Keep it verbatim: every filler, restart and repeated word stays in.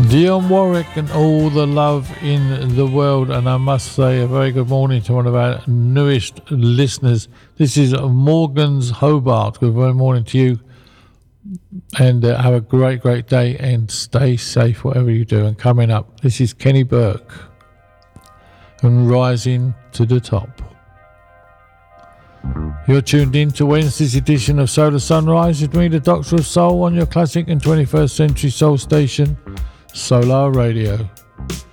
Dionne Warwick and All the Love in the World. And I must say a very good morning to one of our newest listeners. This is Morgan's Hobart. Good morning to you, and uh, have a great great day and stay safe whatever you do. And coming up, this is Kenny Burke and Rising to the Top. You're tuned in to Wednesday's edition of Solar Sunrise with me, the Doctor of Soul, on your classic and twenty-first century soul station, Solar Radio.